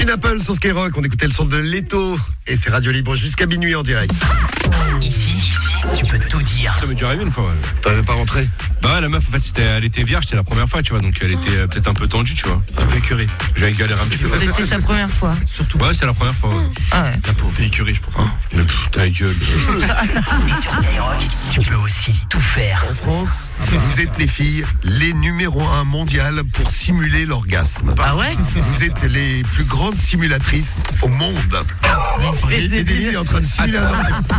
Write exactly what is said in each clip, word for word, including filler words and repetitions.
Apple sur Skyrock, on écoutait le son de Leto et c'est Radio Libre jusqu'à minuit en direct. Ici, ici, tu peux tout dire. Ça m'est déjà arrivé une fois, ouais. T'avais pas rentré? Bah ouais, la meuf, en fait, c'était, elle était vierge, c'était la première fois, tu vois, donc elle était euh, peut-être un peu tendue, tu vois. Un peu écurée. J'ai galéré un petit peu. C'était sa première fois, surtout. Ouais, c'est la première fois, ouais. Ah ouais. La pauvre écurée, je pense. Mais pff, ta gueule. Et sur Skyrock, tu peux aussi tout faire. En France, vous êtes les filles les numéro un mondial pour simuler l'orgasme. Ah ouais? Vous êtes les plus grandes simulatrices au monde. Et Médéline est en train de simuler un orgasme.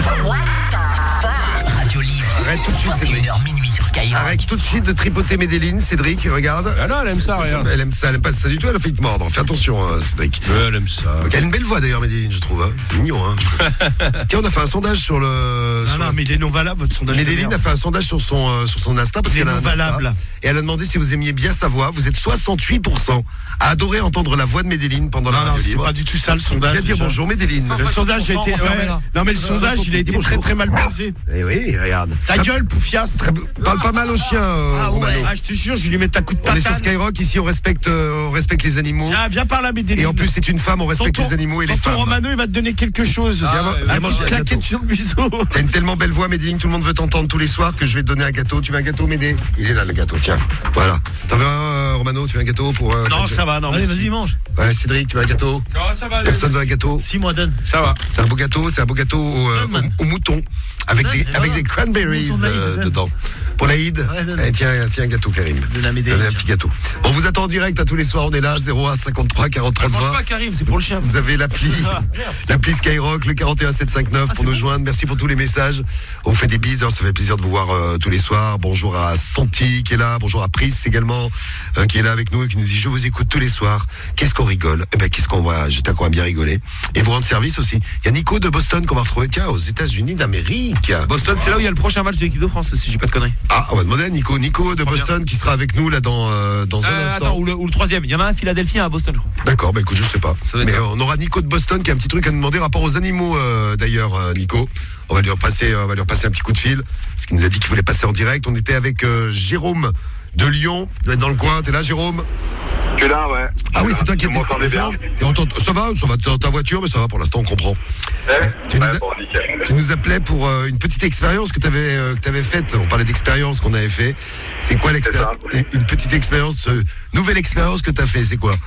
Radio Libre. Arrête tout de suite, Cédric. une heure minuit sur Skyrock. Arrête tout de suite de tripoter Médéline, Cédric, regarde. Ah non, elle aime ça, regarde. Elle aime ça, elle aime pas ça du tout, elle a failli te mordre. Fais attention, euh, Cédric. Ouais, elle aime ça. Elle a une belle voix d'ailleurs, Médéline, je trouve. Hein. C'est mignon. Hein. Tiens, on a fait un sondage sur le. Non, sur non, la... mais il est non valable, votre sondage. Médéline a fait un sondage sur son, euh, sur son Insta parce Il est qu'elle a un non Insta. valable. Et elle a demandé si vous aimiez bien sa voix. Vous êtes soixante-huit pour cent à adorer entendre la voix de Médéline pendant la Non, non, radio c'est libre. pas du tout ça le sondage. Viens dire déjà. bonjour, Médéline. Le sondage a été. Ouais. Non, mais le sondage, il a été très très mal posé. Eh oui, regarde. Ta gueule, Poufias. Très... Parle pas mal au chien, euh, Ah Romano. ouais. Ah, je te jure, je vais lui mettre ta coup de On est sur tatane. Skyrock, ici on respecte, euh, on respecte les animaux. Viens, viens par là, Médéline. Et en plus, c'est une femme, on respecte Tonton- les animaux et les tonton femmes. Romano, il va te donner quelque chose. Ah, Viens, ouais, vas-y, viens manger un claquette gâteau. sur le museau. T'as une tellement belle voix, Médéline, tout le monde veut t'entendre tous les soirs que je vais te donner un gâteau. Tu veux un gâteau, Médé? Il est là, le gâteau, tiens. Voilà. T'en veux un, euh, Romano? Tu veux un gâteau pour. Euh, Non, ça va, non, Allez, merci. vas-y, mange. Ouais, Cédric, tu veux un gâteau? Non, ça va, Personne veut un gâteau? Si, moi, donne. Ça va. C'est un beau gâteau, c'est un beau gâteau au, euh, Donne, man. au, au mouton, avec Donne, des, et avec voilà. des cranberries Mouton d'Aïd, euh, donne. dedans. Pour l'Aïd, Ouais, donne. eh, tiens, tiens un gâteau, Karim. De la médaille. Donnez un petit gâteau. On vous attend en direct à tous les soirs, on est là, zéro un cinquante-trois quarante-trois Mange vingt. pas, Karim, c'est pour le chien. Vous avez l'appli, l'appli Skyrock, le quarante et un sept cent cinquante-neuf pour nous joindre. Merci pour tous les messages. On vous fait des bises, alors ça fait plaisir de vous voir euh, tous les soirs. Bonjour à Santi qui est là, bonjour à Pris également, euh, qui est là avec nous et qui nous dit je vous écoute tous les soirs. Qu'est-ce qu'on rigole? Eh ben qu'est-ce qu'on va, j'espère qu'on va bien rigoler. Et vous rendre service aussi. Il y a Nico de Boston qu'on va retrouver, tiens, aux États-Unis d'Amérique. Boston, c'est là où il y a le prochain match de l'équipe de France, si j'ai pas de conneries. Ah, on va demander à Nico, Nico de Boston qui sera avec nous là dans euh, dans un Euh, instant. attends, ou le, ou le troisième. Il y en a un à Philadelphie, un à Boston, je crois. D'accord, bah écoute, je sais pas. Ça doit être Mais ça. euh, on aura Nico de Boston qui a un petit truc à nous demander rapport aux animaux euh, d'ailleurs, euh, Nico. On va lui repasser, euh, on va lui repasser un petit coup de fil parce qu'il nous a dit qu'il voulait passer en direct. On était avec euh, Jérôme de Lyon. Il doit être dans le coin. T'es là, Jérôme? Tu es là, ouais. Ah oui, c'est toi qui Vous étais. m'entendez bien? Et on t'entend- ça va, ça va dans ta voiture, mais ça va pour l'instant, on comprend. Eh Tu nous Ouais, as- bon, nickel. Tu nous appelais pour euh, une petite expérience que tu avais euh, que t'avais faite. On parlait d'expérience qu'on avait fait. C'est quoi l'expérience? Une petite expérience, euh, nouvelle expérience que tu as fait, c'est quoi?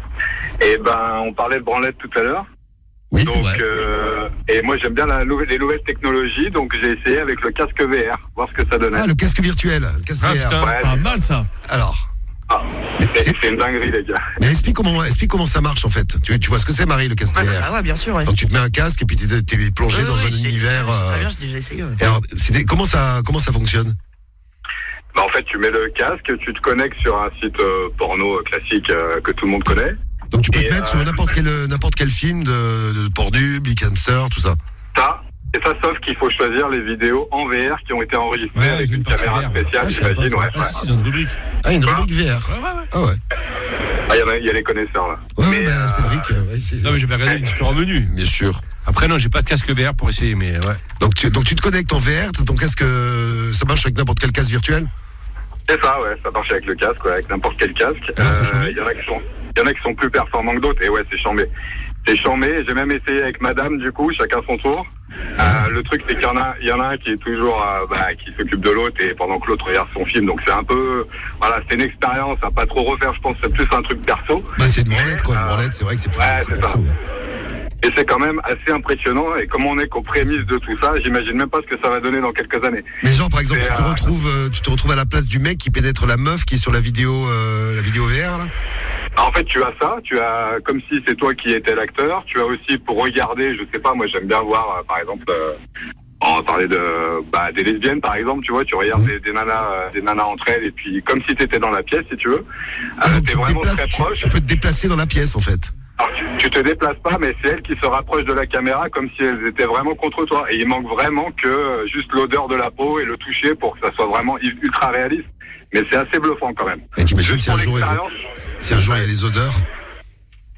Eh ben, on parlait de branlette tout à l'heure. Oui, c'est Donc, vrai. euh, et moi, j'aime bien la nouvelle- les nouvelles technologies, donc j'ai essayé avec le casque V R, voir ce que ça donnait. Ah, le casque virtuel, le casque Ah, V R. putain. Ouais, Pas mal, ça. Alors, ah, c'est c'est une dinguerie, les gars. mais explique comment, explique comment ça marche en fait. Tu, tu vois ce que c'est, Marie, le casque Ah V R? ouais, bien sûr, ouais. Donc tu te mets un casque et puis tu es plongé Ouais, dans ouais, un je sais- univers. je sais euh, Très bien, j'ai déjà essayé. ouais. et alors, c'était- comment ça, comment ça fonctionne? Bah, en fait, tu mets le casque, tu te connectes sur un site euh, porno classique euh, que tout le monde connaît. Donc tu peux Et, te mettre euh, sur n'importe quel, n'importe quel film de, de Pornu, Blick Hamster, tout ça. Ça, et ça, sauf qu'il faut choisir les vidéos en V R qui ont été enregistrées Ouais, avec avec une une partie caméra V R. spéciale, Ah, je savais pas j'imagine. ça. Ouais, Ah, ouais. si, c'est une rubrique. Ah, une Quoi rubrique V R. Ouais, ouais, ouais. Ah ouais. Ah, il y en a, il y a les connaisseurs là. Ouais, Mais, bah, euh, Cédric, euh, ouais, c'est- Non, mais j'avais regardé les différents menus. bien sûr. Après, non, j'ai pas de casque V R pour essayer, mais ouais. Donc tu, donc tu te connectes en V R, t'as ton casque, euh, ça marche avec n'importe quel casque virtuel? C'est ça, ouais, ça marche avec le casque, ouais, avec n'importe quel casque. Ah, c'est Euh, chambé. Il y en a qui sont, il y en a qui sont plus performants que d'autres, et ouais, c'est chambé. C'est chambé, j'ai même essayé avec madame, du coup, chacun son tour. Euh, le truc, c'est qu'il y en a, il y en a un qui est toujours, euh, bah, qui s'occupe de l'autre, et pendant que l'autre regarde son film, donc c'est un peu, voilà, c'est une expérience à pas trop refaire, je pense, c'est plus un truc perso. Bah c'est une branlette quoi, une Euh, branlette, c'est vrai que c'est plus ouais, c'est c'est perso. Et c'est quand même assez impressionnant, et comme on est qu'aux prémices de tout ça, j'imagine même pas ce que ça va donner dans quelques années. Mais genre par exemple, C'est, tu te euh, retrouves, euh, tu te retrouves à la place du mec qui pénètre la meuf qui est sur la vidéo, euh, la vidéo V R là. En fait, tu as ça, tu as comme si c'est toi qui étais l'acteur. Tu as aussi pour regarder, je sais pas, moi j'aime bien voir, euh, par exemple, euh, on va parler de bah, des lesbiennes, par exemple, tu vois, tu regardes des, des nanas, euh, des nanas entre elles, et puis comme si tu étais dans la pièce, si tu veux. Ah, Euh, donc t'es tu, te vraiment déplaces, très tu, proche. tu peux te déplacer dans la pièce en fait. Alors, tu, tu te déplaces pas, mais c'est elles qui se rapprochent de la caméra comme si elles étaient vraiment contre toi. Et il manque vraiment que euh, juste l'odeur de la peau et le toucher pour que ça soit vraiment ultra réaliste. Mais c'est assez bluffant quand même. Et t'imagines Juste si un pour jour, il y a- l'expérience. si un jour il y a les odeurs. Bah,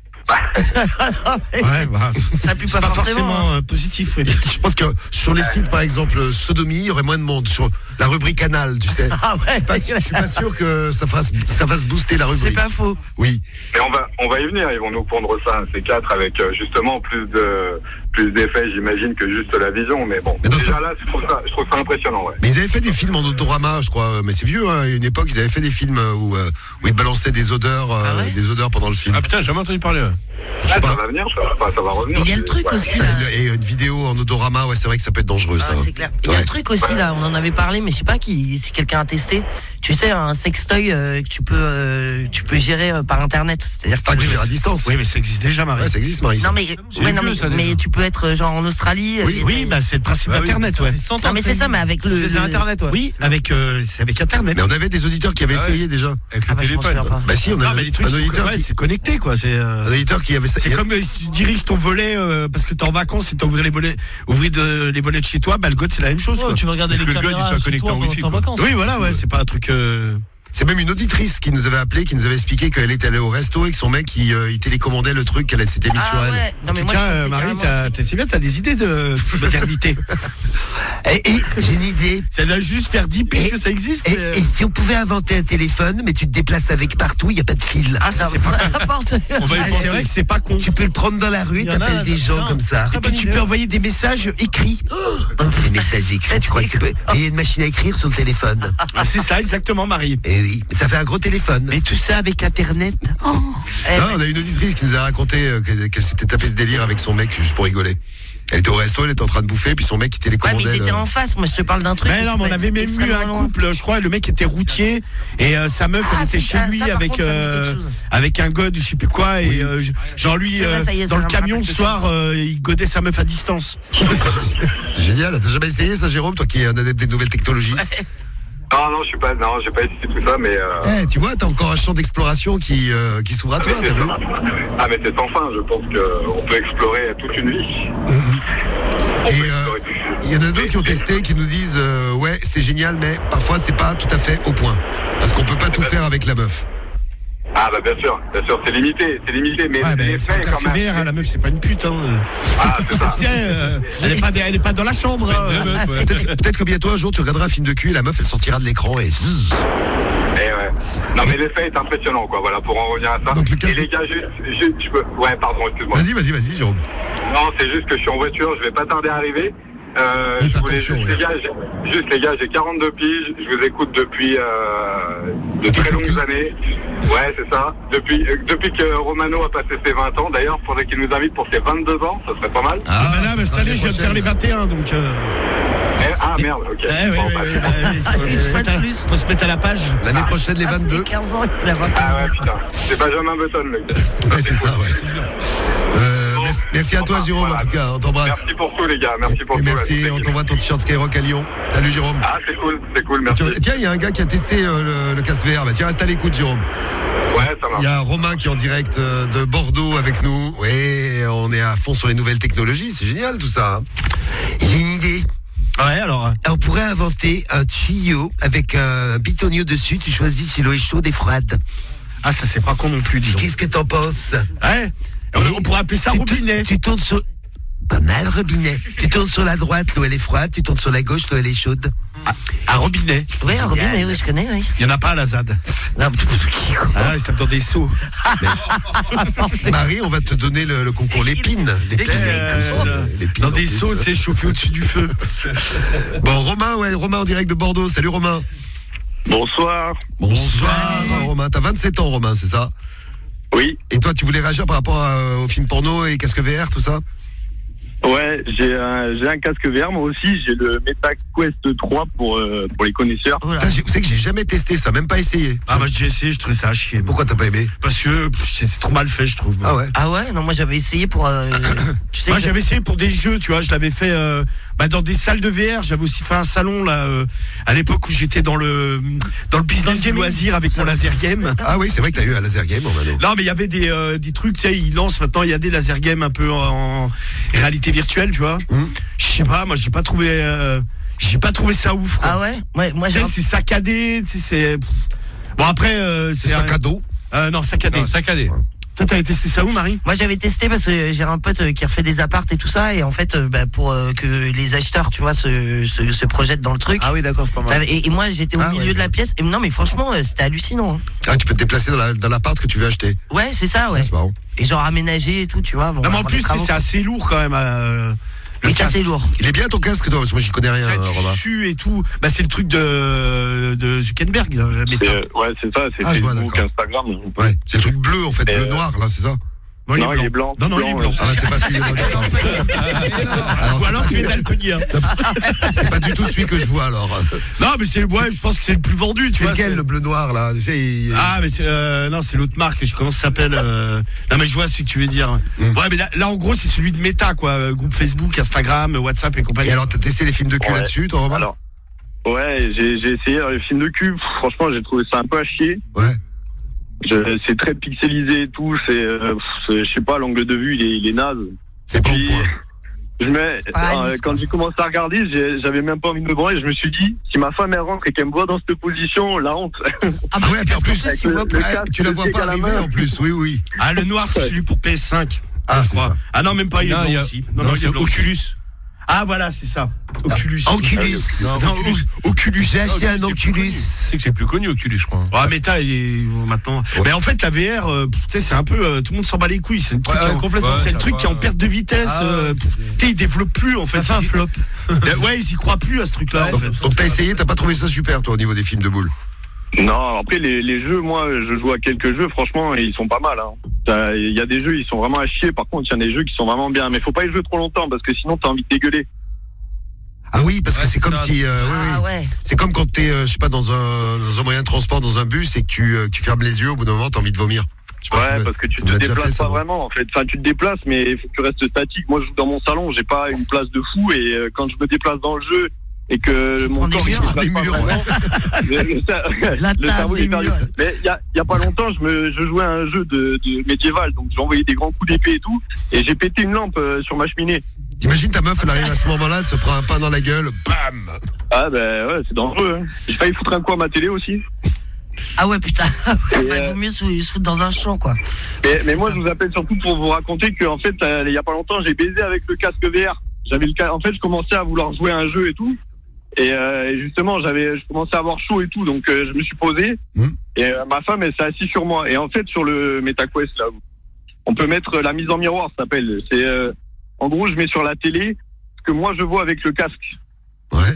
Ouais, bah, Ça pue c'est pas, pas forcément. forcément euh, positif. Oui. Je pense que sur les sites, par exemple, Sodomie, il y aurait moins de monde. Sur la rubrique Canal, tu sais. Ah ouais, Je suis pas- je suis pas sûr que ça fasse, ça fasse booster la c'est rubrique. pas faux. Oui. Mais on va, on va y venir. Ils vont nous pondre ça, un C quatre, avec euh, justement plus de, plus d'effets, j'imagine, que juste la vision. Mais bon, Mais dans déjà ça- là, je trouve ça, je trouve ça impressionnant, ouais. Mais ils avaient fait des films en odorama, je crois. Mais c'est vieux, hein. À une époque, ils avaient fait des films où, euh, où ils balançaient des odeurs, euh, Ah ouais des odeurs pendant le film. Ah putain, j'ai jamais entendu parler. Ouais. Je sais Ah, pas. ça va venir, ça, enfin, ça va revenir. Et il y a le c'est- truc ouais. aussi là. Et une vidéo en odorama, ouais, c'est vrai que ça peut être dangereux, Ah, ça. c'est clair. Il y a Ouais. un truc aussi là, on en avait parlé, mais je sais pas qui, si quelqu'un a testé. Tu sais, un sextoy euh, que tu peux, euh, tu peux gérer euh, par internet. C'est-à-dire que Ah, tu tu peux- gères à distance. Oui, mais ça existe déjà, Marie. Ouais, ça existe, Marie. ça. Non mais, C'est ouais, non, vieux, mais, ça, déjà. mais tu peux être euh, genre en Australie. Oui, et- Oui, bah c'est le principe Bah oui, d'Internet, ouais. Non mais c'est ça, mais avec le. C'est le- Internet, ouais. Oui, avec euh, c'est avec Internet. Mais on avait des auditeurs qui avaient Ah ouais. essayé déjà. Avec Ah le bah, je m'en téléphone. souviens pas. Bah si, on Non, avait mais les trucs, un sont- auditeur, ouais, qui, c'est connecté, quoi. C'est euh, un auditeur qui avait ça. c'est comme euh, si tu diriges ton volet euh, parce que t'es en vacances et t'as ouvert les volets, ouvrir de, les volets de chez toi, bah le God c'est la même chose. Ouais, quoi. tu veux regarder Est-ce les que le gars, il caméras soit chez connecté toi en pendant Wi-Fi, tes quoi. vacances. Oui, voilà, ouais, c'est pas un truc. Euh... C'est même une auditrice qui nous avait appelé, qui nous avait expliqué qu'elle était allée au resto et que son mec il, euh, il télécommandait le truc qu'elle s'était mis Ah sur elle. ouais. Non En mais tout moi, cas, je euh, pensais Marie, carrément- t'as, t'as, c'est bien, t'as des idées de modernité. Et, et j'ai une idée. Ça doit juste faire dix piges que ça existe. Et, mais- et si on pouvait inventer un téléphone, mais tu te déplaces avec partout, il n'y a pas de fil. Ah, ça c'est pas. N'importe. On va y Ah, penser. c'est vrai que c'est pas con. Tu peux le prendre dans la rue, Il y en a, t'appelles des gens putain. comme ça. Et puis tu peux envoyer des messages écrits. Des messages écrits, tu crois que c'est peu. Mais il y a une machine à écrire sur le téléphone. Ah, c'est ça exactement, Marie. Eh oui, mais ça fait un gros téléphone. Mais tout ça avec Internet. Oh. Eh, Non, on a une auditrice qui nous a raconté euh, qu'elle, qu'elle s'était tapé ce délire avec son mec juste pour rigoler. Elle était au resto, elle était en train de bouffer, puis son mec qui Ouais, mais télécommandait. ils étaient le- en face. Moi, je te parle d'un truc. Mais où non, tu mais on peux avait être même eu extrêmement un loin. couple, je crois, le mec était routier et euh, sa meuf Ah, elle était c'est- chez ah, lui ça, par avec contre, ça me dit euh, quelque chose. avec un god, je sais plus quoi, et euh, genre lui C'est vrai, euh, ça y est, ça dans le me camion rappelle le quelque soir, euh, il godait sa meuf à distance. C'est génial. T'as jamais essayé ça, Jérôme, toi qui es un adepte des nouvelles technologies? Non, non, je suis pas, non, j'ai pas essayé tout ça, mais. Euh... Eh, tu vois, t'as encore un champ d'exploration qui, euh, qui s'ouvre à Ah, toi, mais t'as c'est vu? ah, mais c'est sans fin. Je pense qu'on peut explorer toute une vie. On Et peut euh, explorer toute une il y en a d'autres qui ont testé, qui nous disent euh, ouais, c'est génial, mais parfois c'est pas tout à fait au point. Parce qu'on peut pas tout faire avec la meuf. Ah, bah, bien sûr, bien sûr, c'est limité, c'est limité, mais. Ouais, mais l'effet c'est un est quand casque même- V R, hein, la meuf, c'est pas une pute. Hein. Ah, c'est ça. Tiens, euh, elle, est pas, elle est pas dans la chambre. hein. Deux meufs, ouais. Peut-être, peut-être que bientôt un jour tu regarderas un film de cul et la meuf elle sortira de l'écran et. Eh ouais. Non, mais l'effet est impressionnant, quoi, voilà, pour en revenir à ça. Donc, le Et casque- les gars, juste, juste, je peux. Ouais, pardon, excuse-moi. Vas-y, vas-y, vas-y, Jérôme. Non, c'est juste que je suis en voiture, je vais pas tarder à arriver. Euh, Oui, je fais voulais attention, juste, ouais. les gars, j'ai, juste les gars, j'ai quarante-deux piges, je vous écoute depuis euh, de Depuis très tout longues petit. années. Ouais, c'est ça. Depuis euh, depuis que Romano a passé ses vingt ans, d'ailleurs, faudrait qu'il nous invite pour ses vingt-deux ans, ça serait pas mal. Ah, bah là, bah, cette année, je viens de faire les vingt et un, donc. Euh... Eh, ah merde, ok. Eh, ouais, Bon, ouais, bah, ouais, ouais, il faut, Une se fois mettre de à- plus. faut se mettre à la page. L'année prochaine, les Ah, ça fait vingt-deux. quinze ans qu'il a vingt et un Ah ouais, ans. putain. C'est Benjamin Button, le gars. Ouais, c'est ça, ouais. Euh, merci, merci à toi, Enfin, Jérôme, en voilà. tout cas. On t'embrasse. Merci pour tout, les gars. Merci pour Et tout. merci, la- on t'envoie ton t-shirt Skyrock à Lyon. Salut, Jérôme. Ah, c'est cool, c'est cool, merci. Tu- Tiens, il y a un gars qui a testé euh, le, le casque V R. Bah, tiens, reste à l'écoute, Jérôme. Ouais, ça Il y marche. a Romain qui est en direct euh, de Bordeaux avec nous. Oui, on est à fond sur les nouvelles technologies. C'est génial tout ça. hein. J'ai une idée. Ouais, alors. On pourrait inventer un tuyau avec un bitonio dessus. Tu choisis si l'eau est chaude et froide. Ah, ça, c'est pas con non plus, dis donc. Qu'est-ce que t'en penses? Ouais. On, on pourrait appeler ça Tu robinet. te- Tu tournes sur. Pas mal, robinet. Tu tournes sur la droite, l'eau elle est froide. Tu tournes sur la gauche, l'eau elle est chaude. Un robinet. Oui, un robinet, oui, je connais, oui. Il y en a pas à la Z A D. Non, qui, quoi. Ah, ils se tapent dans des seaux. Marie, on va te donner le, le concours l'épine. L'épine. Euh, L'épine Dans en des plus. seaux, tu sais, chauffés au-dessus du feu. Bon, Romain, ouais, Romain en direct de Bordeaux. Salut, Romain. Bonsoir. Bonsoir, Romain. T'as vingt-sept ans, Romain, c'est ça? Oui. Et toi, tu voulais réagir par rapport à- au film porno et casque V R, tout ça? Ouais, j'ai un, j'ai un casque V R, moi aussi, j'ai le MetaQuest trois pour, euh, pour les connaisseurs. Oh là. Putain, j'ai- Vous savez que j'ai jamais testé ça, même pas essayé. Ah, moi, j'ai essayé, je trouvais ça à chier. Pourquoi t'as pas aimé? Parce que pff, c'est c'est trop mal fait, je trouve. Ah ouais. Ah ouais, non, moi j'avais essayé pour. euh, tu sais, Moi je- j'avais essayé pour des jeux, tu vois, je l'avais fait euh, bah, dans des salles de V R, j'avais aussi fait un salon là euh, à l'époque où j'étais dans le dans le business du loisir avec mon laser game. Ah oui, c'est vrai que t'as eu un laser game, Romano. Non mais il y avait des, euh, des trucs, tu sais, ils lancent maintenant, il y a des laser games un peu en, en réalité virtuelle, tu vois. Hum. Je sais pas, moi j'ai pas trouvé euh, j'ai pas trouvé ça ouf quoi. Ah ouais, ouais, moi Tu j'ai. sais, c'est saccadé, tu sais, c'est pff. Bon après euh, C'est c'est sac un- à dos. euh, non, saccadé. Non, saccadé. Putain, Toi, t'avais testé ça où, Marie? Moi, j'avais testé parce que j'ai un pote qui refait des apparts et tout ça, et en fait, euh, bah, pour euh, que les acheteurs, tu vois, se, se, se projettent dans le truc. Ah oui, d'accord, c'est pas mal. Et, et moi, j'étais au Ah, milieu ouais. de la pièce. Et non, mais franchement, euh, c'était hallucinant. Hein. Ah, tu peux te déplacer dans, la, dans l'appart que tu veux acheter. Ouais, c'est ça, ouais. C'est marrant. Et genre aménager et tout, tu vois. Bon, Non, mais en avoir des plus, c'est, travaux, c'est quoi. assez lourd quand même. Euh, le Oui, ça, casque. c'est lourd. Il est bien ton casque, toi, parce que moi, j'y connais rien, Ça, euh, tu Romain. sues et tout. Bah, c'est le truc de, de Zuckerberg, la méta. C'est, euh, ouais, c'est ça, c'est Ah, je vois, Facebook, d'accord. Instagram. Ouais, c'est le truc bleu, en fait, Et bleu euh, noir, là, c'est ça? Non, Non, il est blanc. Non, non, il est blanc. Ah, c'est pas celui que d'accord. Alors, Ou c'est alors pas- tu es daltonien. c'est pas du tout celui que je vois, alors. Non, mais c'est, ouais, je pense que c'est le plus vendu, tu C'est vois. lequel, c'est- le bleu noir, là? Tu sais, il- Ah, mais c'est, euh, non, c'est l'autre marque. Je comment ça s'appelle euh... Non, mais je vois ce que tu veux dire. Mm. Ouais, mais là, là, en gros, c'est celui de Meta, quoi. euh, Groupe Facebook, Instagram, WhatsApp et compagnie. Et alors, t'as testé les films de cul Ouais. là-dessus, toi, Romain? Alors, ouais, j'ai, j'ai essayé euh, les films de cul. Pff, franchement, j'ai trouvé ça un peu à chier. Ouais. Je- c'est très pixelisé et tout. C'est, euh, pff, c'est- je sais pas, l'angle de vue, il est, il est naze. C'est pas au Puis, point. je mets, pas euh, réaliste, quand quoi. j'ai commencé à regarder, j'ai- j'avais même pas envie de me branler. Je me suis dit, si ma femme elle rentre et qu'elle me voit dans cette position, la honte. Ah, Ah ouais, puis en plus, tu vois, le ah, casque, tu la le vois steak pas à la arriver, main. en plus, oui, oui. Ah, le noir, c'est celui pour P S cinq. Ah, je c'est crois. ça. Ah non, même pas, il est Non, blanc il y a- aussi. non, il y c'est a blanc. Oculus. Ah, voilà, c'est ça. Oculus. Oculus. Non, Non, Oculus. O- Oculus. J'ai acheté un c'est plus Oculus. connu. C'est que c'est plus connu, Oculus, je crois. Ah, Meta, il est maintenant. Mais en fait, la V R, euh, tu sais, c'est un peu. euh, tout le monde s'en bat les couilles. C'est le truc, Ouais, qui est en- complètement. c'est le Ouais, truc ça qui est en va. perte de vitesse. Ah, ouais, euh, c'est- tu sais, ils développent plus, en fait. Ça fait un Ils- flop. Ouais, ils y croient plus à ce truc-là, en Ouais, fait. Donc t'as essayé, t'as pas trouvé ça super, toi, au niveau des films de boules? Non, après les, les jeux, moi, je joue à quelques jeux, franchement, et ils sont pas mal. Hein. T'as- Il y a des jeux, ils sont vraiment à chier. Par contre, il y en a des jeux qui sont vraiment bien. Mais faut pas y jouer trop longtemps parce que sinon, t'as envie de dégueuler. Ah oui, parce que Ouais, c'est c'est comme ça. si, euh, oui, Ah oui. ouais. C'est comme quand t'es, euh, je sais pas, dans un, dans un moyen de transport, dans un bus, et que tu, euh, tu fermes les yeux, au bout d'un moment, t'as envie de vomir. Je sais pas Ouais, si- parce que tu ça te me l'a déjà déplaces fait, ça, pas non? vraiment, en fait. Enfin, tu te déplaces, mais il faut que tu restes statique. Moi, je joue dans mon salon, j'ai pas une place de fou, et euh, quand je me déplace dans le jeu, et que mon prends des corps il se murs. déplace Des pas murs, vraiment, le, La le table cerveau des est perdu. murs. Mais il y a, y a pas longtemps, je me, je jouais à un jeu de, de médiéval, donc j'ai envoyé des grands coups d'épée et tout, et j'ai pété une lampe euh, sur ma cheminée. T'imagines ta meuf, elle arrive à ce moment-là, elle se prend un pain dans la gueule, bam! Ah ben ouais, c'est dangereux. Hein. J'ai failli foutre un coup à ma télé aussi. Ah ouais, putain. Et, Bah, euh, vaut mieux se, se foutre dans un champ, quoi. Mais, mais C'est moi, ça. je vous appelle surtout pour vous raconter qu'en fait, euh, il y a pas longtemps, j'ai baisé avec le casque V R. J'avais le ca- en fait, je commençais à vouloir jouer à un jeu et tout. Et, euh, et justement, j'avais, je commençais à avoir chaud et tout, donc euh, je me suis posé. Mmh. Et euh, ma femme, elle s'est assise sur moi. Et en fait, sur le MetaQuest, là, on peut mettre la mise en miroir, ça s'appelle. C'est, euh, en gros, je mets sur la télé ce que moi je vois avec le casque. Ouais.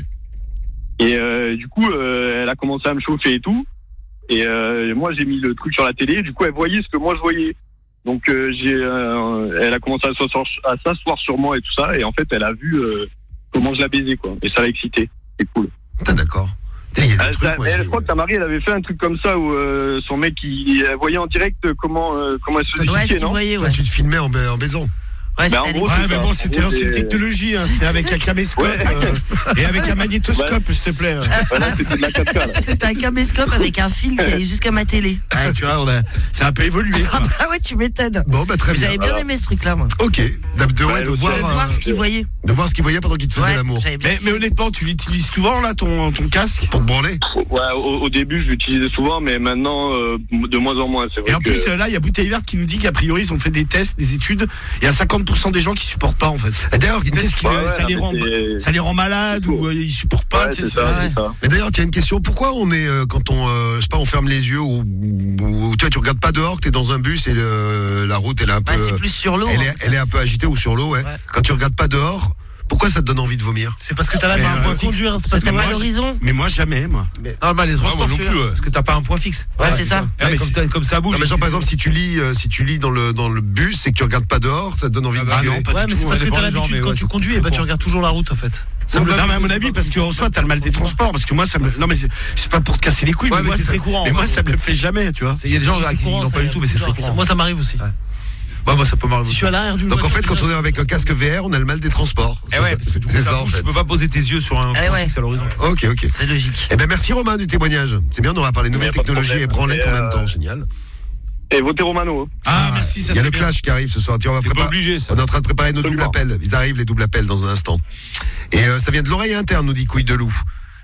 Et euh, du coup, euh, elle a commencé à me chauffer et tout. Et euh, moi, j'ai mis le truc sur la télé. Du coup, elle voyait ce que moi je voyais. Donc, euh, j'ai, euh, elle a commencé à s'asseoir, à s'asseoir sur moi et tout ça. Et en fait, elle a vu euh, comment je la baisais, quoi. Et ça l'a excité. C'est cool. Ah, d'accord. Il y a des Euh, trucs, ça- moi, elle, j'ai- je crois que ta Marie, elle avait fait un truc comme ça où euh, son mec, il, elle voyait en direct comment euh, comment elle se faisait Ouais, ce chier, qu'ils non voyaient, Toi, ouais. tu te filmais en, ba- en baisant. Ouais, Bah, en c'était gros, à Ouais, c'est mais ça. bon, c'était En gros, l'ancienne c'est- technologie, hein. C'était avec un caméscope Ouais. euh, et avec un magnétoscope, s'il te plaît. Voilà, c'était de la quatre K, là. C'était un caméscope avec un fil qui allait jusqu'à ma télé. Ouais, tu vois, on a, ça a un peu évolué. Ah quoi. bah ouais, tu m'étonnes. Bon, bah, très bien. J'avais bien voilà. aimé ce truc-là, moi. Ok. De, de, ouais, de Ouais, voir, De euh, voir ce qu'ils voyaient. de voir ce qu'il voyait pendant qu'il te faisait Ouais, l'amour. j'avais bien Mais, mais honnêtement, tu l'utilises souvent, là, ton, ton casque? Pour te branler. Ouais, au, au début, je l'utilisais souvent, mais maintenant, euh, de moins en moins. C'est vrai Et en que... plus, euh, là, il y a Bouteille Verte qui nous dit qu'a priori, ils ont fait des tests, des études. Il y a cinquante pour cent des gens qui supportent pas, en fait. Et d'ailleurs, une Tu sais, ce question- qui, Ouais, ouais, ça, non, les mais rend, c'est- ça les rend malades ou euh, ils supportent pas. Ouais, tu sais, c'est ça, ouais. c'est ça. Mais d'ailleurs, il y a une question. Pourquoi on est, euh, quand on, euh, je sais pas, on ferme les yeux ou, ou, ou tu vois, tu regardes pas dehors, que t'es dans un bus et le, la route, elle est un peu, Ouais, c'est plus sur l'eau. elle hein, est, ça. elle est un peu agitée ou sur l'eau, ouais. Ouais. Quand tu regardes pas dehors, pourquoi ça te donne envie de vomir? C'est parce que t'as la Mais, main euh, point conduire. C'est Parce parce que que t'as moi, pas l'horizon. Mais moi, jamais, moi. non, bah, les Ouais, moi transports non tu plus, vois, ouais. parce que t'as pas un point fixe. Ouais, c'est ça. Ouais, mais comme, c'est- ça- comme ça bouge. Non, mais genre, par exemple, si tu lis, euh, si tu lis dans le, dans le bus et que tu regardes pas dehors, ça te donne envie Ah de bah vomir. non, pas Ouais, du mais c'est tout. parce ça que dépend t'as des gens, l'habitude mais quand ouais, tu c'est conduis, très et bah tu court. regardes toujours la route en fait. Ça me- non, mais à mon avis, parce qu'en soi, t'as le mal des transports. Parce que moi, ça me. Non, mais c'est- c'est pas pour te casser les couilles. Ouais, mais mais moi, c'est ça- très courant, Mais en moi, vrai. ça me le fait jamais, tu vois. Il y a des gens C'est qui courant, n'ont ça, pas du tout, mais c'est très bizarre. courant. Moi, ça m'arrive aussi. Bah, moi, ça peut m'arriver. Si je suis à l'arrière d'une Donc en voiture, fait, quand on est avec un casque V R, on a le mal des transports. Eh ouais, parce que du coup, c'est ça ça en bouge, fait. tu peux pas poser tes yeux sur un Eh point ouais. fixe à l'horizon. Ok, ok. C'est logique. Eh ben merci Romain du témoignage. C'est bien, on aura parlé nouvelles Mais y a pas de technologies et problème. branlettes Et, en même euh, temps. Génial. Et votez Romano. Ah, merci, ça Il y a c'est le bien. clash qui arrive ce soir. Tiens, on va C'est pas préparer. obligé, ça. On est en train de préparer nos doubles Absolument. appels. Ils arrivent les doubles appels dans un instant. Et euh, ça vient de l'oreille interne, nous dit Couille de Loup.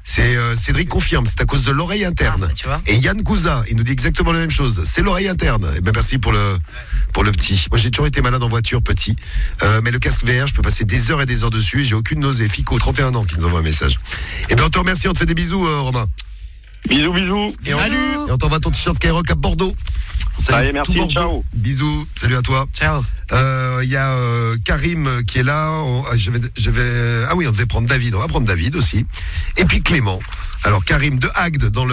C'est euh, Cédric confirme, c'est à cause de l'oreille interne. Ah, tu vois. Et Yann Cousin, il nous dit exactement la même chose. C'est l'oreille interne. Et ben merci pour le pour le petit. Moi j'ai toujours été malade en voiture petit, euh, mais le casque V R, je peux passer des heures et des heures dessus et j'ai aucune nausée. Fico, trente et un ans, qui nous envoie un message. Et ben on te remercie, on te fait des bisous, euh, Romain. Bisous, bisous. Et salut. On, et on t'envoie ton t-shirt Skyrock à Bordeaux. Salut, allez, merci, tout Bordeaux. ciao. Bisous, salut à toi. Ciao. Il euh, y a euh, Karim qui est là. On, je vais, je vais, ah oui, on devait prendre David. On va prendre David aussi. Et puis Clément. Alors Karim de Agde dans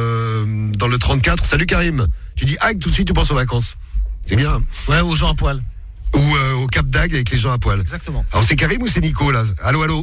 le dans le trente-quatre. Salut Karim. Tu dis Agde tout de suite, tu penses aux vacances. C'est bien. Hein. Ouais, aux gens à poil. Ou euh, au Cap d'Agde avec les gens à poil. Exactement. Alors c'est Karim ou c'est Nico là? Allô, allô.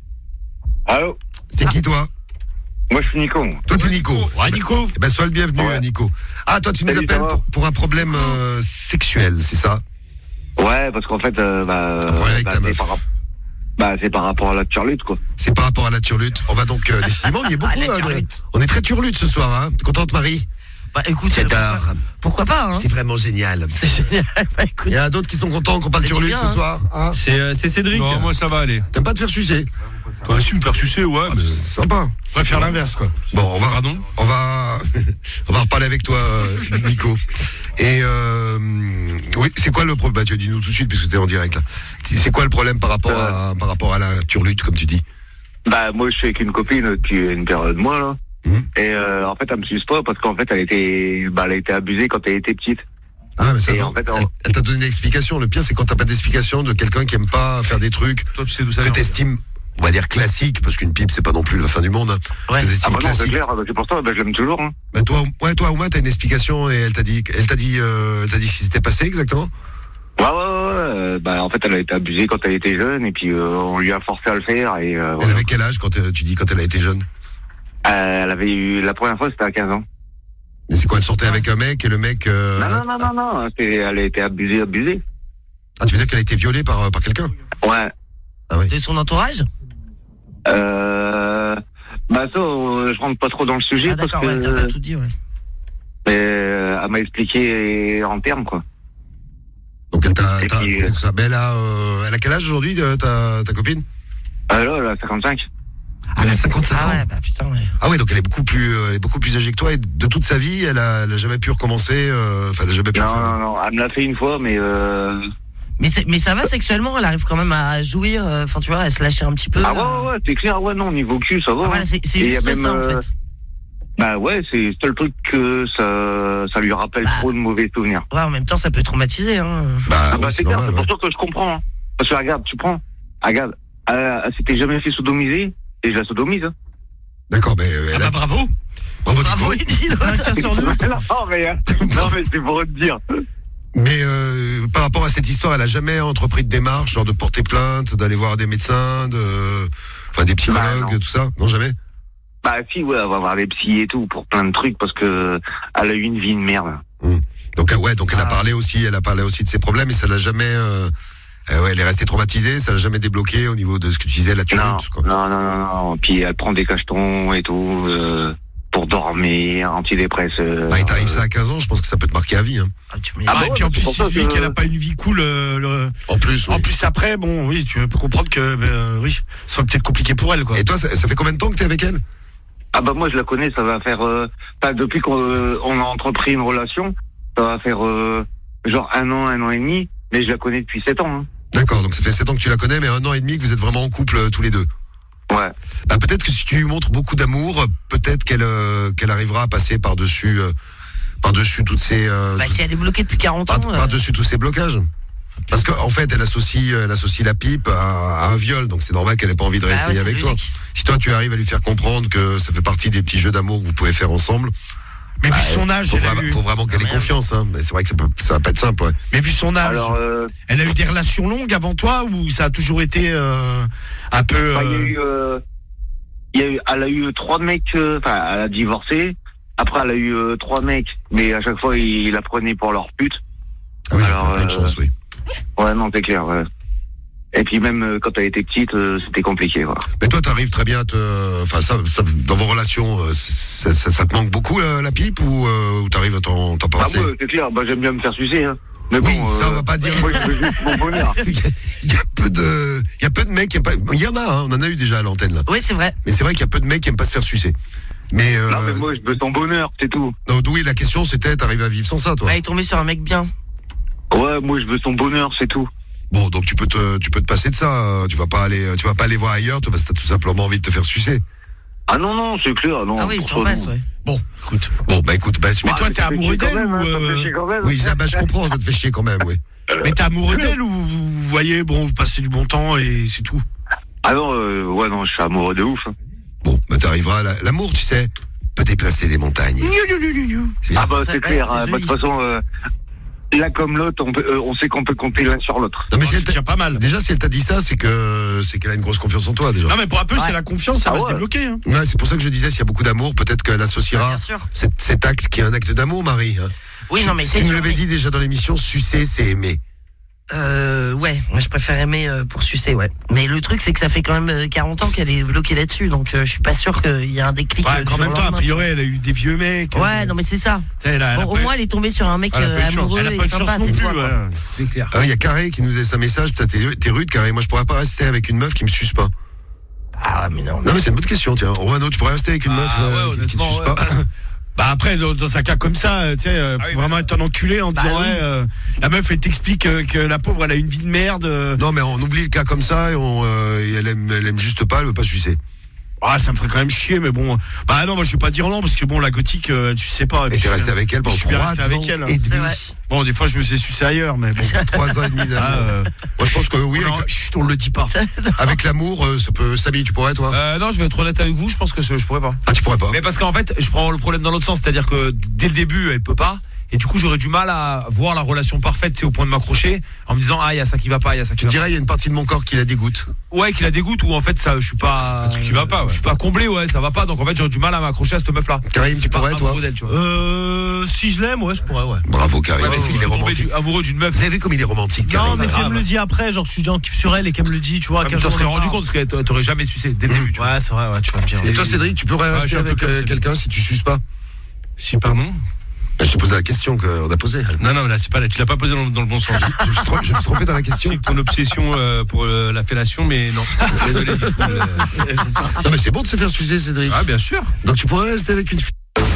Allô. C'est qui toi? Moi, je suis Nico. Toi, t'es Nico. Ouais, Nico. Eh ben, sois le bienvenu, Ouais. Nico. Ah, toi, tu nous Salut, appelles ça va pour, pour un problème euh, sexuel, c'est ça? Ouais, parce qu'en fait, euh, bah, Un problème avec bah, ta c'est meuf. par, rap- bah, c'est par rapport à la turlute, quoi. C'est par rapport à la turlute. On va donc euh, décidément, il y a beaucoup. Ah, la hein, de- turlute. on est très turlute ce soir, hein. T'es contente, Marie? Bah écoute, euh, J'adore. pourquoi, pourquoi pas, hein. C'est vraiment génial. C'est génial. Bah écoute. Il y en a d'autres qui sont contents qu'on parle C'est du turlute bien, ce hein. soir. Hein? C'est euh, c'est Cédric. Non, moi ça va aller. T'aimes pas te faire sucer? Bah, si me faire sucer, ouais. Ah, mais- mais c'est sympa. Je préfère l'inverse, quoi. Bon, on va, Pardon on va, on va reparler avec toi, euh, Nico. Et euh, oui, c'est quoi le problème? Bah, tu dis-nous tout de suite puisque t'es en direct là. C'est quoi le problème par rapport à, par rapport à la turlute, comme tu dis? Bah, moi, je suis avec une copine depuis une période de mois, là. Mhm. Et euh, en fait, elle me suce pas parce qu'en fait, elle était, bah, elle a été abusée quand elle était petite. Ah, mais ça, Et non. en fait, on- elle, elle t'a donné une explication. Le pire, c'est quand t'as pas d'explication de quelqu'un qui aime pas faire des trucs Toi, tu sais d'où ça que vient. t'estimes, on va dire classique, parce qu'une pipe, c'est pas non plus la fin du monde. Hein. Ouais. Que Ah, t'estimes bah non, c'est classique. clair, bah, c'est pour ça, bah, je l'aime toujours, hein. Bah, toi, ouais, toi, Ouma, t'as une explication et elle t'a dit, elle t'a dit, euh, elle t'a dit ce qui s'était passé exactement. Ouais, ouais, ouais, ouais. Bah, en fait, elle a été abusée quand elle était jeune et puis euh, on lui a forcé à le faire et euh, Elle voilà. avait quel âge quand euh, tu dis quand elle a été jeune? Euh, elle avait eu, la première fois, c'était à quinze ans. Mais c'est quoi? Elle sortait avec un mec et le mec. Euh, Non, non, non, non, non, c'est- elle a été abusée, abusée. Ah, tu veux dire qu'elle a été violée par, euh, par quelqu'un? Ouais. De son entourage. Euh, bah ça, euh, je rentre pas trop dans le sujet Ah parce d'accord, que ouais, t'as pas tout dit, ouais. euh, elle m'a expliqué en termes, quoi. Donc elle t'a Et t'a puis, raconté euh, tout ça. Mais elle a, euh, elle a quel âge aujourd'hui, euh, ta, ta copine? Ah là, elle a cinquante-cinq. Ah, elle a cinquante-cinq Ah ans. ouais, bah putain, ouais. Ah oui, donc elle est beaucoup plus, euh, elle est beaucoup plus âgée que toi et de toute sa vie, elle a, elle a jamais pu recommencer. euh, Enfin, elle a jamais pu. Non, faire- non, non, elle me l'a fait une fois, mais euh... Mais, c'est- mais ça va sexuellement, elle arrive quand même à jouir, euh, enfin tu vois, à se lâcher un petit peu. ah ouais, euh. ouais, ouais, c'est clair, ouais, non, niveau cul, ça va. Ah, voilà, hein. c'est c'est Et il y a juste même, ça en euh, fait. Bah ouais, c'est le seul truc que ça, ça lui rappelle Bah. trop de mauvais souvenirs. Ouais, en même temps, ça peut traumatiser, hein. Bah, Ah oui, bah c'est c'est clair, normal. c'est ouais. pour ça que je comprends. Hein. Parce que regarde, tu prends, regarde, elle, elle s'était jamais fait sodomiser et je la sodomise. Hein. D'accord, mais euh, Ah elle bah a... bravo. bravo, Bravo, Nico. il dit l'autre. non mais, euh, non mais c'est pour te dire. Mais euh, par rapport à cette histoire, elle a jamais entrepris de démarche, genre de porter plainte, d'aller voir des médecins, de, enfin des psychologues, Bah, non. tout ça. Non, jamais. Bah si, ouais, elle va voir des psys et tout pour plein de trucs parce que elle a eu une vie de merde. Donc euh, ouais, donc elle a Ah. parlé aussi, elle a parlé aussi de ses problèmes et ça l'a jamais. Euh, euh, ouais, elle est restée traumatisée, ça l'a jamais débloqué au niveau de ce que tu disais, la Non, turlute, quoi. non, non, non, non. Puis elle prend des cachetons et tout euh, pour dormir, antidépresseurs. Bah, il t'arrive ça à quinze ans, je pense que ça peut te marquer à vie. Hein. Ah, tu me- Ah Ah, bah et ouais, puis en c'est plus, pour ça il dit que- qu'elle a pas une vie cool. euh, le- En plus. oui. En plus, après, bon, oui, tu peux comprendre que, euh, oui, ça soit peut-être compliqué pour elle, quoi. Et toi, ça, ça fait combien de temps que t'es avec elle? Ah bah moi je la connais, ça va faire euh, enfin, depuis qu'on euh, on a entrepris une relation, ça va faire euh, genre un an, un an et demi, mais je la connais depuis sept ans. Hein. D'accord, donc ça fait sept ans que tu la connais, mais un an et demi que vous êtes vraiment en couple euh, tous les deux. Ouais. Bah, peut-être que si tu lui montres beaucoup d'amour, peut-être qu'elle euh, qu'elle arrivera à passer par-dessus euh, par-dessus toutes ces euh, Bah, toutes- si elle est bloquée depuis quarante ans. par, euh, par-dessus tous ces blocages. Parce qu'en en fait, elle associe, elle associe la pipe à, à un viol, donc c'est normal qu'elle ait pas envie de bah, rester ouais, c'est avec toi. logique. Si toi tu arrives à lui faire comprendre que ça fait partie des petits jeux d'amour que vous pouvez faire ensemble, Mais vu bah, son âge, faut, elle a vraiment, eu, faut vraiment qu'elle ait merde. confiance. Hein. Mais c'est vrai que ça, peut, ça va pas être simple. Ouais. mais vu son âge, Alors euh, elle a eu des relations longues avant toi ou ça a toujours été euh, un peu. bah, il y a euh, eu, euh, il y a eu, elle a eu trois mecs, euh, enfin elle a divorcé. Après elle a eu euh, trois mecs, mais à chaque fois ils la prenaient pour leur pute. Ah oui, Alors, t'as une euh, chance, oui. Ouais non c'est clair. Ouais. Et puis même euh, quand elle était petite, euh, c'était compliqué. Voilà. Mais toi, t'arrives très bien à te. Enfin, ça, ça, dans vos relations, euh, ça, ça, ça te manque beaucoup la, la pipe ou, euh, ou t'arrives à t'en t'en Ah passer? ouais c'est clair. Bah j'aime bien me faire sucer. Hein. Mais Oui, bon, ça euh, on va pas dire. Moi, je veux juste mon bonheur. Il y a peu de, il y a peu de mecs qui aiment pas. Il y en a, hein, on en a eu déjà à l'antenne là. Oui, c'est vrai. Mais c'est vrai qu'il y a peu de mecs qui aiment pas se faire sucer. Mais, euh, Non, mais moi, je veux son bonheur, c'est tout. non, oui, la question c'était, t'arrives à vivre sans ça, toi. Ouais, il est tombé sur un mec bien. Ouais, moi, je veux son bonheur, c'est tout. Bon, donc tu peux te, tu peux te passer de ça. euh, Tu vas pas aller, tu vas pas aller voir ailleurs. Tu vas, t'as tout simplement envie de te faire sucer. Ah non, non, c'est clair. Non, Ah oui, il pour s'en ça, passe, non. ouais. Bon, écoute. Bon, bah écoute, bah, Mais toi, t'es ça fait amoureux chier quand d'elle même, ou hein, ça euh, fait chier quand même. oui, ça, bah, je comprends, ça te fait chier quand même, oui. Mais t'es amoureux d'elle ou vous, vous voyez, bon, vous passez du bon temps et c'est tout. Ah non, euh, ouais, non, je suis amoureux de ouf. hein. Bon, bah t'arriveras. la- L'amour, tu sais, peut déplacer des montagnes. C'est bien. Ah bah, Ça, c'est ouais, clair. c'est hein. Bah, De joli. toute façon, euh, l'un comme l'autre, on, peut- euh, on sait qu'on peut compter l'un sur l'autre. Non, mais Oh, si elle c'est t'a- déjà pas mal. déjà, si elle t'a dit ça, c'est que c'est qu'elle a une grosse confiance en toi déjà. Non, mais pour un peu, Ouais. c'est la confiance, ça Ah va se ouais. débloquer. Hein. Ouais, c'est pour ça que je disais, s'il y a beaucoup d'amour, peut-être qu'elle Ah, associera bien sûr. cet, cet acte qui est un acte d'amour, Marie. hein. Oui, Tu- non, mais c'est Tu nous sûr, l'avais mais- dit déjà dans l'émission, sucer, c'est aimer. Euh, ouais, moi je préfère aimer euh, pour sucer, ouais. Mais le truc, c'est que ça fait quand même euh, quarante ans qu'elle est bloquée là-dessus, donc euh, je suis pas sûr qu'il y a un déclic. Ouais, euh, quand du même jour au temps, a lendemain, priori, elle a eu des vieux mecs. tu vois. Ouais, elle- non, mais c'est ça. Elle a- elle a Bon, au pas- moins, elle est tombée sur un mec Elle a euh, pas eu de chance. amoureux elle a et pas de sympa, chance non c'est plus. toi, quoi. ouais. C'est clair. Ah, il y a Carré qui nous laisse un message. Putain, t'es, t'es rude, Carré. Moi, je pourrais pas rester avec une meuf qui me suce pas. Ah, mais non. Non, mais c'est une bonne question, tiens. Romano, tu pourrais rester avec une Ah, meuf euh, ouais, qui, qui te honnêtement, suce ouais. pas. Bah après, dans, dans un cas comme ça, euh, tu sais, euh, faut Ah oui, vraiment bah, être un enculé en bah disant, oui. ouais, euh, la meuf, elle t'explique euh, que la pauvre, elle a une vie de merde. euh. Non, mais on oublie le cas comme ça et, on, euh, et elle, aime, elle aime juste pas, elle veut pas sucer. Ah, ça me ferait quand même chier, mais bon. Bah non, moi, je vais pas dire non, parce que bon, la gothique, euh, tu sais pas. Et puis t'es je- resté avec elle pendant je suis bien trois resté ans avec elle, hein. et C'est demi. vrai. Bon, des fois, je me suis sucé ailleurs, mais bon. Trois ans et demi d'amour. Ah, euh, Moi, je pense que oui, non, avec, chut, on le dit pas. avec l'amour, euh, ça peut. Samy, tu pourrais, toi Euh, non, je vais être honnête avec vous, je pense que je, je pourrais pas. Ah, tu pourrais pas. Mais parce qu'en fait, je prends le problème dans l'autre sens, c'est-à-dire que dès le début, elle peut pas. Et du coup, j'aurais du mal à voir la relation parfaite, c'est au point de m'accrocher, en me disant ah, il y a ça qui va pas, il y a ça qui Tu va dirais, il y a une partie de mon corps qui la dégoûte. pas. Ouais, qui la dégoûte ou en fait ça, je suis pas. Un truc qui va pas, ouais. Je suis pas comblé, ouais, ça va pas. Donc en fait, j'aurais du mal à m'accrocher à cette meuf-là. Karim, C'est tu pas pourrais, un toi modèle, tu vois. Euh, si je l'aime, ouais, je pourrais, ouais. Bravo, Karim, Ouais, parce ouais, qu'il est tomber romantique. du- amoureux d'une meuf. Vous avez vu comme il est romantique, Non, Karim mais si grave. elle me le dit après, genre, je suis déjà en kiff sur elle et qu'elle me le dit, tu vois, Ah, à mais quel tu t'en jour serais on en rendu parle. compte parce que t'aurais jamais sucé dès le début, tu vois. Ouais, c'est vrai, ouais, tu vas bien. Et toi, Cédric, tu pourrais Ouais, je rester suis un peu avec comme euh, Cédric. quelqu'un si tu suces pas? Si, pardon. Bah, je te pose la question qu'on a posée. Non, non, là, c'est pas là, tu l'as pas posé dans, dans le bon sens. Je me suis tro- je me suis trompé dans la question. Ton obsession euh, pour euh, la fellation, mais non. Désolé, du coup. euh, Non, mais c'est bon de se faire sucer, Cédric. Ah, bien sûr. Donc tu pourrais rester avec une fille.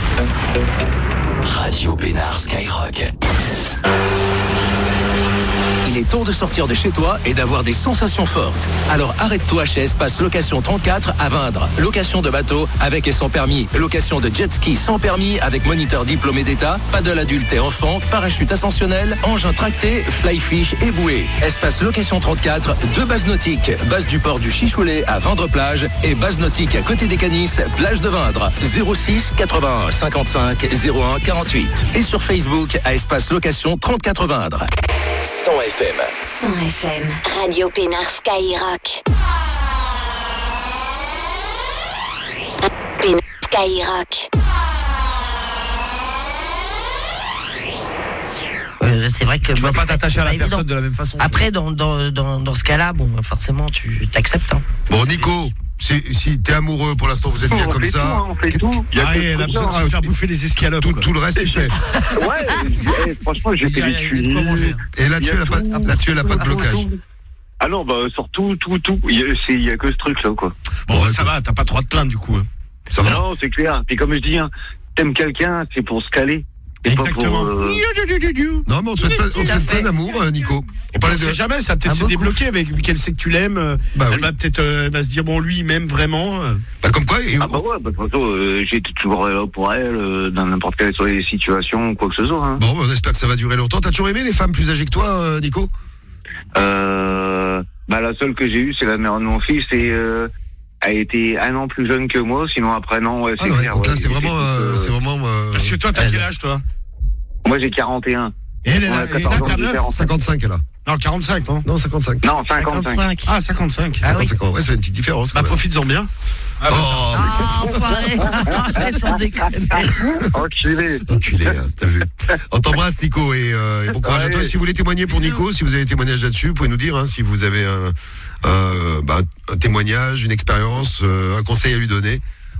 Radio Bénard Skyrock. Il est temps de sortir de chez toi et d'avoir des sensations fortes. Alors arrête-toi chez Espace Location trente-quatre à Vindre. Location de bateau avec et sans permis. Location de jet ski sans permis avec moniteur diplômé d'État. Paddle adulte et enfant. Parachute ascensionnel. Engin tracté. Fly fish et bouée. Espace Location trente-quatre. Deux bases nautiques. Base du port du Chichoulet à Vindre-Plage. Et base nautique à côté des Canis. Plage de Vindre. zéro six quatre-vingt-un cinquante-cinq zéro un quarante-huit. Et sur Facebook à Espace Location trente-quatre Vindre. cent F M. cent F M. Radio Bénard Skyrock. Bénard Skyrock. Euh, c'est vrai que Tu moi, vas pas c'est pas- t'attacher c'est à la pas personne évident. de la même façon. Après, dans, dans, dans, dans ce cas-là, bon, forcément, tu t'acceptes. Hein. Bon, Nico, si, si t'es amoureux, pour l'instant vous êtes bien on comme fait ça. tout, hein, on fait tout. Il y a Ah, que et elle a ce besoin de truc-là, se faire bouffer les escalopes. Tout, quoi. tout le reste tu fais. hein. Ouais, eh, franchement, j'ai fait Il y a- des il y a cuisines. de quoi manger. Et là-dessus, Il y a elle a pas, tout, là-dessus, elle a pas de tout, blocage. tout. Ah non, bah, sur tout, tout, tout. Il y a, c'est- il y a que ce truc-là, quoi. Bon, Ouais, ça va, t'as pas trop à te plaindre du coup. hein. Ça va. Non, c'est clair. Puis comme je dis, hein, t'aimes quelqu'un, c'est pour se caler. C'est pas Exactement. pour, euh, Non, mais on te souhaite pas, on te Tout à souhaite fait. plein d'amour, euh, Nico. On On parlait sait de. jamais, ça va peut-être Ah, se beaucoup. débloquer avec vu qu'elle sait que tu l'aimes. euh, Bah elle oui. va peut-être euh, elle va se dire bon lui il m'aime vraiment. euh. Bah, comme quoi. Et, Ah bah ouais, bah, de toute façon, euh, j'ai été toujours là pour elle, euh, dans n'importe quelle soit les situations ou quoi que ce soit. Hein. Bon, on espère que ça va durer longtemps. T'as toujours aimé les femmes plus âgées que toi, euh, Nico? Euh, bah la seule que j'ai eue, c'est la mère de mon fils et euh, elle était un an plus jeune que moi. Sinon après non, ouais, Ah c'est ouais, clair. donc là, ouais, c'est j'ai vraiment. tout, euh, euh, c'est vraiment. euh, Parce que toi t'as elle. quel âge toi? Moi j'ai quarante et un. Et elle, elle Ouais, a et quatorze ça, ans ta de meuf différence. cinquante-cinq, elle a. Non quarante-cinq non? Non, cinquante-cinq. Non, cinquante-cinq. cinquante-cinq. Ah cinquante-cinq. Ah oui. cinquante-cinq ans. Ouais, ça fait une petite différence. quand Bah même. profites-en bien. Oh, Ah, enfoiré. Arrête, sans déconner. Enculé. enculé, hein, t'as vu. On t'embrasse, Nico, et, euh, et bon courage à toi. Ouais. Si vous voulez témoigner pour Nico, si vous avez un témoignage là-dessus, vous pouvez nous dire hein, si vous avez un, euh, bah, un témoignage, une expérience, euh, un conseil à lui donner.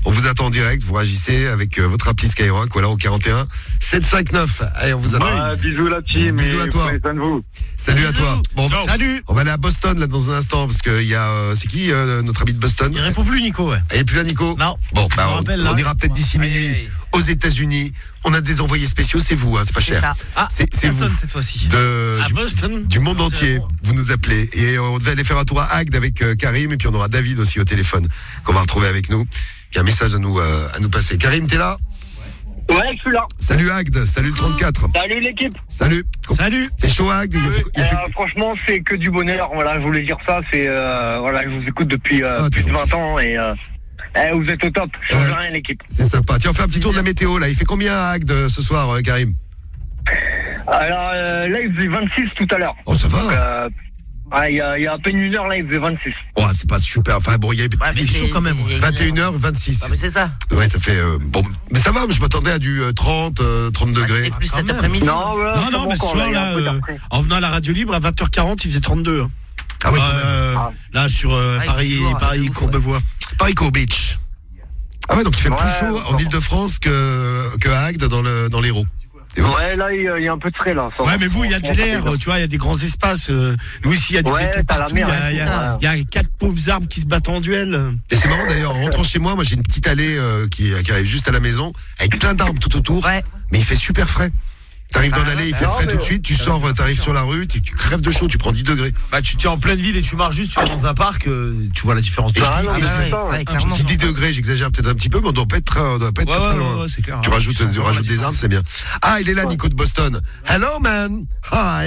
On vous attend en direct, vous réagissez avec euh, votre appli Skyrock, voilà au quarante et un sept cent cinquante-neuf. Allez, on vous attend. Ah, bisous la team. Bisous et à toi. prenez soin de vous. Salut à toi. Bon, Non. Salut. on va aller à Boston là dans un instant parce que il y a euh, c'est qui euh, notre ami de Boston? Il répond plus, Nico, ouais. Et puis là, Nico. Non. Bon, bah, Je me on, rappelle, on là. ira peut-être d'ici minuit Aïe, aïe. aux États-Unis. On a des envoyés spéciaux, c'est vous, hein, c'est pas C'est cher. ça. Ah, C'est c'est personne vous. cette fois-ci. De, À du, Boston. du monde Non, c'est entier, bon. vous nous appelez. Et on devait aller faire un tour à Agde avec euh, Karim, et puis on aura David aussi au téléphone, qu'on va retrouver avec nous. Il y a un message à nous, euh, à nous passer. Karim, t'es là? Ouais, je suis là. Salut Agde, salut le trente-quatre. Salut l'équipe. Salut. Salut. T'es chaud à Agde? Il fait- il fait- Euh, franchement, c'est que du bonheur. Voilà, je voulais dire ça. C'est euh, voilà, je vous écoute depuis euh, Ah, t'es plus de gentil. vingt ans et euh, eh, vous êtes au top. Change Ouais. rien l'équipe. C'est sympa. Tiens, on fait un petit tour de la météo là. Il fait combien à Agde ce soir, euh, Karim? Alors euh, là, il faisait vingt-six tout à l'heure. Oh, ça va. Donc, euh, ouais, il y, a, il y a à peine une heure là, il faisait vingt-six. Oh, c'est pas super. Enfin bon, il y a Ouais, mais Il est chaud c'est- quand même, ouais. il y a une vingt et une heure. heures vingt-six. Ah, mais c'est ça. Ouais, ça fait euh, bon. Mais ça va. Je m'attendais à du euh, trente, euh, trente Ah, degrés. C'était plus quand cet même. après-midi. Non, voilà, Non, c'est non, bon mais ce encore, soir, il y a là, un peu euh, d'après. en venant à la radio libre, à vingt heures quarante, il faisait trente-deux. hein. Ah ouais. Euh, Ah. Là, sur euh, Ouais, Paris, c'est lourd, Paris de ouf, Courbevoie. Paris Court Beach. Ah ouais, donc il fait Ouais, plus chaud en bon. Ile-de-France que que à Agde dans le dans l'Hérault. C'est ouf. Ouais, là, il y a- il y a un peu de frais là. ça Ouais, va. mais vous, il y a de Franchement, l'air, ça fait tu vois, il y a des grands espaces. euh, Nous, ici, il y a du Ouais, béton t'as la partout. mer, Il y a- il y, c'est ça. a- il y a quatre pauvres arbres qui se battent en duel. Et c'est marrant d'ailleurs, en rentrant chez moi, moi j'ai une petite allée euh, qui, qui arrive juste à la maison, avec plein d'arbres tout autour, Ouais. mais il fait super frais. T'arrives dans Ah, l'allée, il bah fait non, frais mais tout de ouais. suite, tu sors, euh, t'arrives sur la rue, tu, tu crèves de chaud, tu prends dix degrés. Bah tu es en pleine ville et tu marches juste, tu vas dans un parc, euh, tu vois la différence. Et je dis, Ah, et non, je mais dis- ouais, ouais, ouais, je clairement. dis dix degrés, j'exagère peut-être un petit peu, mais on doit pas être, on doit pas être Ouais, très ouais, loin. ouais, ouais, c'est clair. Tu hein. rajoutes, sens tu vraiment rajoutes la des différence. arbres, c'est bien. Ah, il est là, Nico de Boston. Hello man, hi.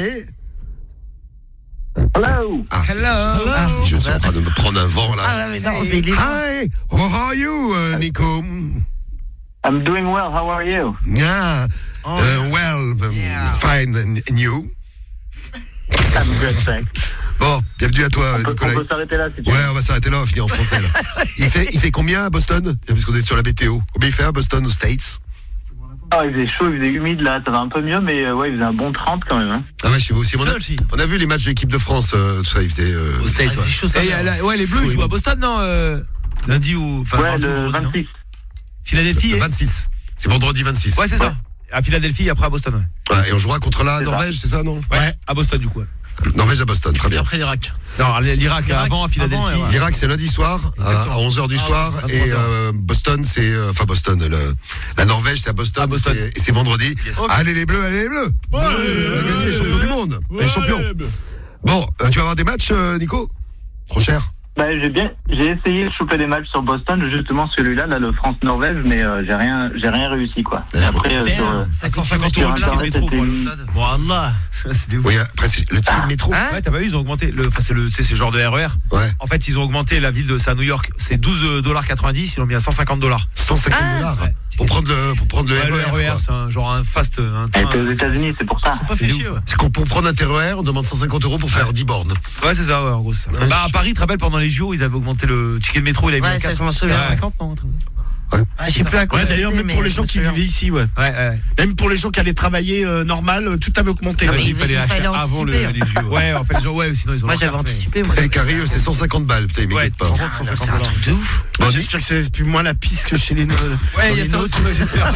Hello. Ah, c'est- Hello. Ah, je suis en train de me prendre un vent là. Ah, ouais, mais non, mais il est Hi, how are you, uh, Nico? I'm doing well. How are you? Yeah, Oh, uh, well, um, fine, and and you? I'm good, thanks. Bon, bienvenue à toi, On peut, Nicolas. on peut s'arrêter là si tu Ouais, veux. on va s'arrêter là, on va finir en français. Là. Il, fait, il fait combien à Boston? Parce qu'on est sur la météo. Combien il fait à Boston, aux States? Ah, il faisait chaud, il faisait humide là, ça va un peu mieux, mais euh, ouais, il faisait un bon trente quand même. Hein. Ah ouais, chez vous aussi. On a, Seul, si. on a vu les matchs de l'équipe de France, euh, tout ça, il faisait. Euh, Au States, Ah, ouais. c'est chaud, ça, Et, là. euh, là, ouais, les Bleus ils jouent à Boston, non euh, lundi ou enfin Ouais, mardi ou le vendredi, non vingt-six. Philadelphie. le et- vingt-six. C'est vendredi vingt-six. Ouais, c'est ça. À Philadelphie, après à Boston. Ouais, Ouais, et on jouera contre la C'est ça. Norvège, c'est ça, non? ouais. À Boston du coup. ouais. Norvège à Boston, très Et bien. après l'Irak. Non, l'Irak L'Irak, avant à Philadelphie. avant, et ouais. L'Irak, c'est lundi soir, à, à onze heures du Ah, soir. ouais, Et vingt-trois heures. euh, Boston, c'est. euh, Enfin, Boston. Le, la Norvège, c'est à Boston. À Boston. c'est- Et c'est vendredi. Yes. Allez, les Bleus, allez, les Bleus! On a gagné les champions du monde! Les champions! Bon, euh, tu vas avoir des matchs, euh, Nico? Trop cher. Bah, j'ai bien, j'ai essayé de choper des matchs sur Boston, justement celui-là, là, le France-Norvège, mais euh, j'ai rien, j'ai rien réussi quoi. Et après, euh, sur, euh, À cent cinquante sur euros le ticket de Internet, métro pour aller au c'était- stade. Wallah. C'est des ouf. Oui, après, c'est le ticket de métro. Hein Ouais, t'as pas vu, ils ont augmenté. Le, enfin, c'est le, tu sais, c'est le genre de R E R. Ouais. En fait, ils ont augmenté la ville de, c'est à New York. C'est douze dollars quatre-vingt-dix, ils l'ont mis à cent cinquante dollars. cent cinquante Ah. dollars. Ouais. Pour prendre le, pour prendre le Ouais, le R E R. R E R, quoi. c'est un, genre un fast, un Elle train. était aux États-Unis, c'est pour ça. Pas C'est fait ouf. chier, ouais. C'est qu'on pour prendre un R E R, on demande cent cinquante euros pour faire dix bornes. Ouais, c'est ça, ouais, en gros, c'est ça. Ouais, Bah, à je- Paris, tu te rappelles, pendant les J O, ils avaient augmenté le ticket de métro, il a mis Ouais, à ça, quatre- je m'en souviens. à cinquante, non, un truc. Je sais plus à quoi Ouais, d'ailleurs, c'était, même mais pour les je gens me qui souviens. vivaient ici, ouais. Ouais, ouais. Même pour les gens qui allaient travailler euh, normal, euh, tout avait augmenté. Ah, ouais. mais il fallait acheter avant le- anticiper, hein. les J O. Ouais, en fait, les gens, ouais, sinon ils ont Moi leur j'avais carte, mais- anticipé. Moi. Et Carrie, eux, c'est cent cinquante balles. Putain, ils Ouais, m'écoutent pas. par contre, Ah, cent là, cinquante c'est un dollars. truc de ouf. Bon, dis- J'espère que c'est plus moins la piste que chez les. Ouais, il y a ça aussi, ouais, j'espère.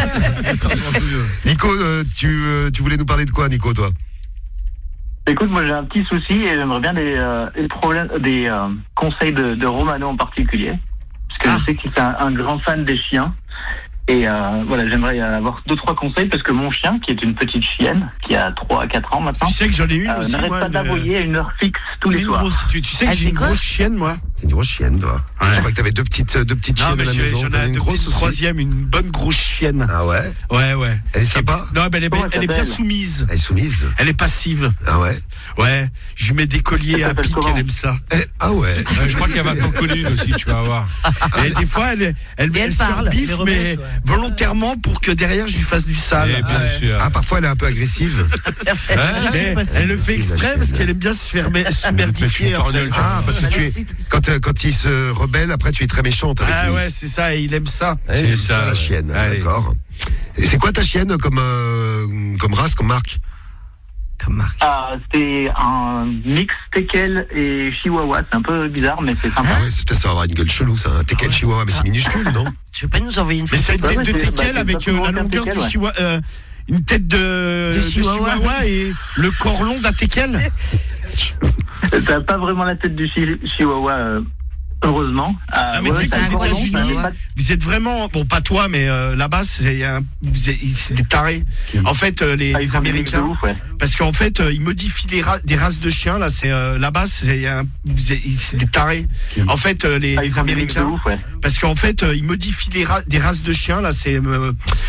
Nico, euh, tu, euh, tu voulais nous parler de quoi, Nico, toi? Écoute, moi j'ai un petit souci et j'aimerais bien des, euh, des, problèmes, des euh, conseils de, de Romano en particulier. Parce que Ah. je sais qu'il est un, un grand fan des chiens. Et euh, voilà, j'aimerais avoir deux trois conseils parce que mon chien, qui est une petite chienne, qui a trois à quatre ans maintenant, Tu sais que j'en ai une euh, aussi, n'arrête moi. pas une- d'aboyer à une heure fixe tous les une soirs. grosse- tu, tu sais que Elle j'ai fait une quoi grosse chienne, moi. C'est une grosse chienne, toi. Ouais. Je crois que t'avais deux petites, deux petites Non, chiennes mais à la j'ai- maison. j'en T'en as ai une une grosse petite aussi. troisième, une bonne grosse chienne. Ah ouais? Ouais, ouais. Elle est sympa? Non, mais elle est, Comment elle est elle bien s'appelle soumise. Elle est soumise. Elle est passive. Ah ouais? Ouais. Je lui mets des colliers Elle à s'appelle pic, comment elle aime ça. Eh, ah ouais? Ouais, je crois qu'elle va t'en coller une aussi, tu vas voir. Et des fois, elle, elle, elle, Et elle se parle, rebiffe, elle mais remèche, ouais. volontairement pour que derrière, je lui fasse du sale. Eh bien sûr. Ah, parfois elle est un peu agressive. Mais elle le fait exprès parce qu'elle aime bien se faire me- se merdifier. après. Ah, parce que Ça tu es. l'excite. Quand, euh, quand il se rebelle, après tu es très méchante avec Ah lui. ouais, c'est ça, et il aime ça. Eh, C'est ça, ça, la ouais. chienne, Allez. d'accord. Et c'est quoi ta chienne comme, euh, comme race, comme marque? comme marque? Ah, c'est un mix teckel et chihuahua. C'est un peu bizarre, mais c'est sympa. Ah ouais, c'est peut-être ça va avoir une gueule chelou, ça. Un teckel chihuahua, mais c'est minuscule, non? Tu veux pas nous envoyer une Mais photo? c'est une Ouais, tête ouais, de c'est- teckel bah, c'est avec euh, exactement la comme longueur teckel, du ouais. chihuahua. euh, une tête de, De chihuahua. et le corps long d'un teckel. T'as pas vraiment la tête du chi- chihuahua, euh, heureusement. Ah, mais tu sais ça qu'aux correspond, États-Unis, ça va pas- vous êtes vraiment, bon pas toi, mais euh, là-bas c'est un, vous êtes- c'est des tarés. En fait, euh, les, Ah, ils les font des mix de Américains, ouf, ouais. parce qu'en fait euh, ils modifient les ra- des races de chiens. Là, c'est euh, là-bas c'est un, vous êtes- c'est des tarés. En fait, euh, les, Ah, ils les font des mix de Américains, ouf, ouais. parce qu'en fait euh, ils modifient les ra- des races de chiens. Là, c'est euh,